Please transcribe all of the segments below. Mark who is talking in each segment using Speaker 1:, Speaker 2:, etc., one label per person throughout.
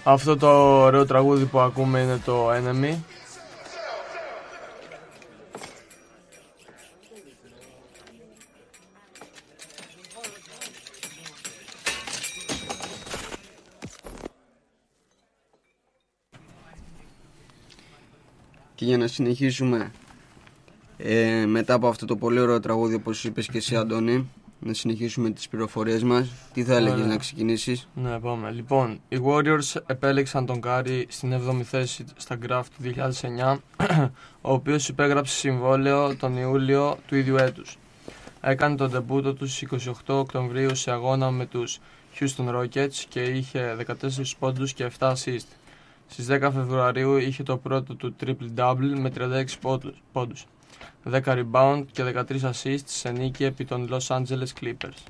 Speaker 1: Αυτό το ωραίο τραγούδι που ακούμε είναι το Enemy.
Speaker 2: Και για να συνεχίσουμε μετά από αυτό το πολύ ωραίο τραγούδι, όπως είπες και εσύ, Αντώνη, να συνεχίσουμε τις πληροφορίες μας. Τι θα έλεγες να ξεκινήσεις?
Speaker 1: Ναι, πάμε. Λοιπόν, οι Warriors επέλεξαν τον Curry στην 7η θέση στα draft του 2009, ο οποίος υπέγραψε συμβόλαιο τον Ιούλιο του ίδιου έτους. Έκανε τον ντεμπούτο του στις 28 Οκτωβρίου σε αγώνα με τους Houston Rockets και είχε 14 πόντους και 7 assist. Στις 10 Φεβρουαρίου είχε το πρώτο του triple-double με 36 πόντους, 10 rebound και 13 assist σε νίκη επί των Los Angeles Clippers.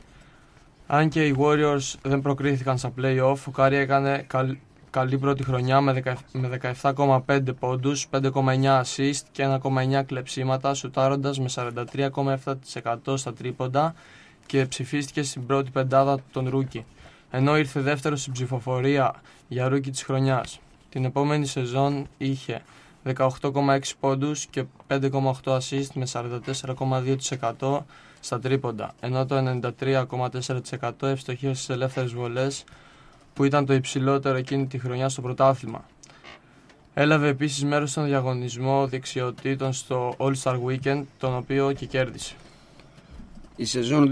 Speaker 1: Αν και οι Warriors δεν προκρίθηκαν στα play-off, ο Curry έκανε καλή πρώτη χρονιά με 17,5 πόντους, 5,9 assist και 1,9 κλεψίματα, σουτάροντας με 43,7% στα τρίποντα και ψηφίστηκε στην πρώτη πεντάδα των rookie, ενώ ήρθε δεύτερο στην ψηφοφορία για rookie της χρονιάς. Την επόμενη σεζόν είχε 18,6 πόντους και 5,8 assist με 44,2% στα τρίποντα, ενώ το 93,4% ευστοχίασε στις ελεύθερες βολές, που ήταν το υψηλότερο εκείνη τη χρονιά στο πρωτάθλημα. Έλαβε επίσης μέρος στον διαγωνισμό δεξιοτήτων στο All-Star Weekend, τον οποίο και κέρδισε.
Speaker 2: Η σεζόν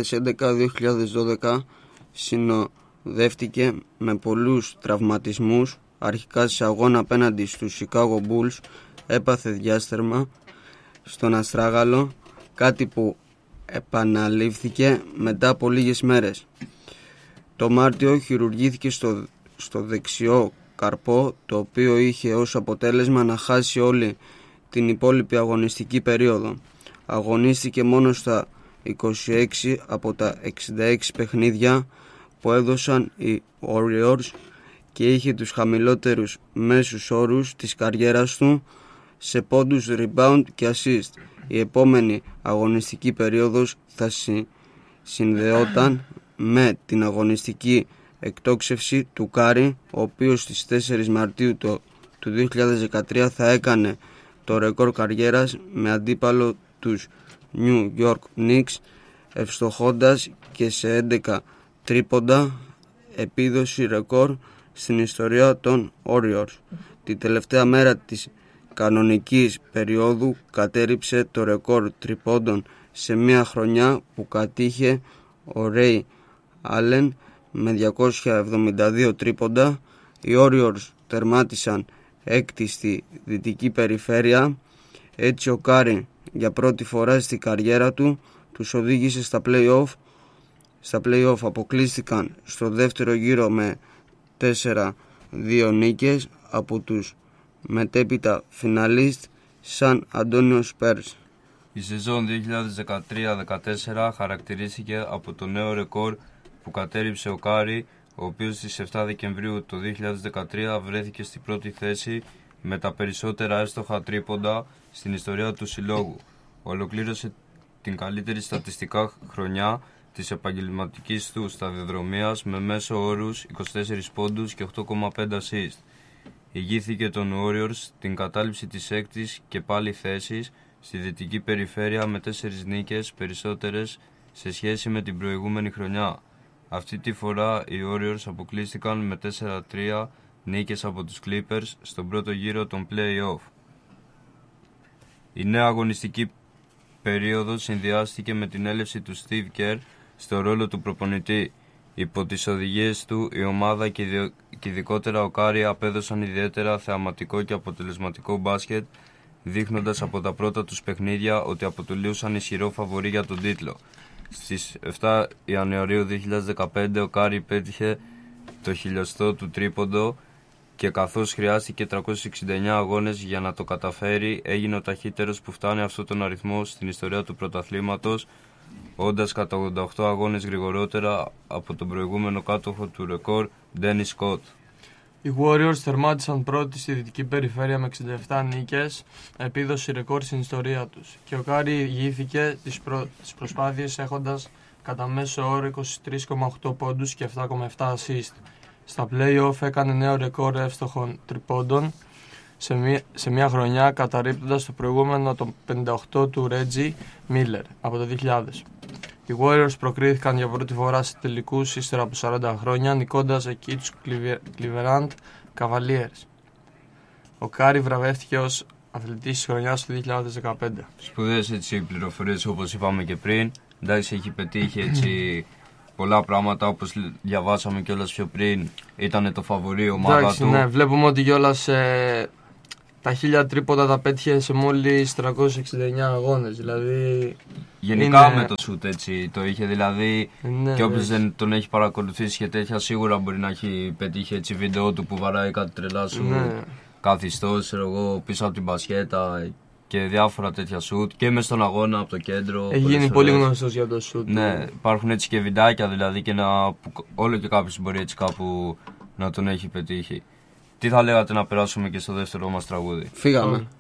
Speaker 2: 2011-2012 συνοδεύτηκε με πολλούς τραυματισμούς. Αρχικά σε αγώνα απέναντι στους Chicago Bulls έπαθε διάστερμα στον αστράγαλο, κάτι που επαναλήφθηκε μετά από λίγες μέρες. Το Μάρτιο χειρουργήθηκε στο δεξιό καρπό, το οποίο είχε ως αποτέλεσμα να χάσει όλη την υπόλοιπη αγωνιστική περίοδο. Αγωνίστηκε μόνο στα 26 από τα 66 παιχνίδια που έδωσαν οι Warriors και είχε τους χαμηλότερους μέσους όρους της καριέρας του σε πόντους, rebound και assist. Η επόμενη αγωνιστική περίοδος θα συνδεόταν με την αγωνιστική εκτόξευση του Curry, ο οποίος στις 4 Μαρτίου του 2013 θα έκανε το ρεκόρ καριέρας με αντίπαλο τους New York Knicks, ευστοχώντας και σε 11 τρίποντα, επίδοση ρεκόρ στην ιστορία των Warriors. Τη τελευταία μέρα της κανονικής περίοδου κατέριψε το ρεκόρ τριπώντων σε μια χρονιά που κατήχε ο Ray Allen με 272 τρίποντα. Οι Warriors τερμάτισαν έκτη στη δυτική περιφέρεια. Έτσι ο Curry για πρώτη φορά στη καριέρα του τους οδήγησε στα play-off. Στα play-off αποκλείστηκαν στο δεύτερο γύρο με 4-2 νίκες από τους μετέπειτα φιναλίστ Σαν Αντώνιο Spurs.
Speaker 3: Η σεζόν 2013-14 χαρακτηρίστηκε από το νέο ρεκόρ που κατέριψε ο Curry, ο οποίος στις 7 Δεκεμβρίου του 2013 βρέθηκε στην πρώτη θέση με τα περισσότερα εύστοχα τρίποντα στην ιστορία του συλλόγου. Ολοκλήρωσε την καλύτερη στατιστικά χρονιά της επαγγελματικής του σταδιοδρομίας με μέσο όρους 24 πόντους και 8,5 assist. Ηγήθηκε των Warriors την κατάληψη της έκτης και πάλι θέσης στη δυτική περιφέρεια με 4 νίκες περισσότερες σε σχέση με την προηγούμενη χρονιά. Αυτή τη φορά οι Warriors αποκλείστηκαν με 4-3 νίκες από τους Clippers στον πρώτο γύρο των play-off. Η νέα αγωνιστική περίοδος συνδυάστηκε με την έλευση του Steve Kerr στο ρόλο του προπονητή. Υπό τις οδηγίες του η ομάδα και ειδικότερα ο Curry απέδωσαν ιδιαίτερα θεαματικό και αποτελεσματικό μπάσκετ, δείχνοντας από τα πρώτα τους παιχνίδια ότι αποτελούσαν ισχυρό φαβορί για τον τίτλο. Στις 7 Ιανουαρίου 2015 ο Curry πέτυχε το 1000 του τρίποντο και καθώς χρειάστηκε 369 αγώνες για να το καταφέρει, έγινε ο ταχύτερος που φτάνει αυτόν τον αριθμό στην ιστορία του πρωταθλήματος, όντας κατά 88 αγώνες γρηγορότερα από τον προηγούμενο κάτοχο του ρεκόρ, Dennis Scott.
Speaker 1: Οι Warriors τερμάτισαν πρώτοι στη δυτική περιφέρεια με 67 νίκες, επίδοση ρεκόρ στην ιστορία τους, και ο Curry ηγήθηκε τις προσπάθειες έχοντας κατά μέσο όρο 23,8 πόντους και 7,7 assist. Στα play-off έκανε νέο ρεκόρ εύστοχων τριπώντων σε μια χρονιά, καταρρίπτοντας το προηγούμενο το 58 του Reggie Miller από το 2000. Οι Warriors προκρίθηκαν για πρώτη φορά σε τελικούς ύστερα από 40 χρόνια, νικώντας εκεί τους Cleveland Cavaliers. Ο Κάρι βραβεύτηκε ως αθλητής της χρονιάς του 2015.
Speaker 3: Σπουδαίες έτσι πληροφορίες, όπως είπαμε και πριν. Εντάξει, έχει πετύχει έτσι πολλά πράγματα, όπως διαβάσαμε κιόλας πιο πριν. Ήταν το φαβορί ομάδα.
Speaker 1: Εντάξει,
Speaker 3: του.
Speaker 1: Ναι, βλέπουμε ότι κιόλας τα 1000 τρίποτα τα πέτυχε σε μόλις 369 αγώνες. Δηλαδή,
Speaker 3: Γενικά με το σουτ έτσι το είχε, δηλαδή.
Speaker 1: Ναι,
Speaker 3: και όποιος δεν τον έχει παρακολουθήσει και τέτοια, σίγουρα μπορεί να έχει πετύχει έτσι βίντεο του που βαράει κάτι τρελά σου.
Speaker 1: Ναι.
Speaker 3: Καθιστός, ξέρω εγώ, πίσω από την μπασκέτα και διάφορα τέτοια σουτ και μες στον αγώνα από το κέντρο.
Speaker 1: Έχει γίνει πολύ γνωστός για το σουτ.
Speaker 3: Ναι, υπάρχουν έτσι και βιντεάκια δηλαδή και όλο και κάποιος μπορεί έτσι κάπου να τον έχει πετύχει. Τι θα λέγατε να περάσουμε και στο δεύτερο μας τραγούδι?
Speaker 2: Φύγαμε.